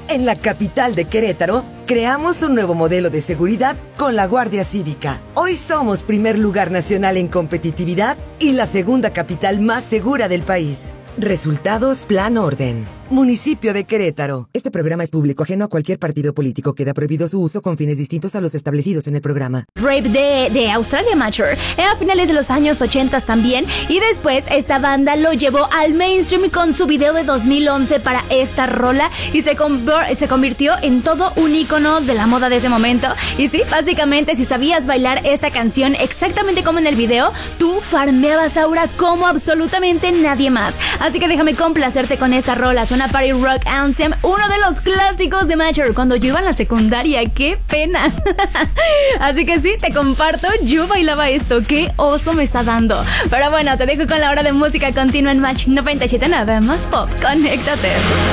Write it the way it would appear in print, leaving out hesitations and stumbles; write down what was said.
En la capital de Querétaro, creamos un nuevo modelo de seguridad con la Guardia Cívica. Hoy somos primer lugar nacional en competitividad y la segunda capital más segura del país. Resultados Plan Orden. Municipio de Querétaro. Este programa es público, ajeno a cualquier partido político. Queda prohibido su uso con fines distintos a los establecidos en el programa. Rave de Australia Mature a finales de los años 80 también, y después esta banda lo llevó al mainstream con su video de 2011 para esta rola y se convirtió en todo un ícono de la moda de ese momento. Y sí, básicamente si sabías bailar esta canción exactamente como en el video, tú farmeabas aura como absolutamente nadie más. Así que déjame complacerte con esta rola. Suena Party Rock Anthem, uno de los clásicos de Mature cuando yo iba en la secundaria. ¡Qué pena! Así que sí, te comparto, yo bailaba esto. ¡Qué oso me está dando! Pero bueno, te dejo con la hora de música continua en Match 97.9 más pop. Conéctate.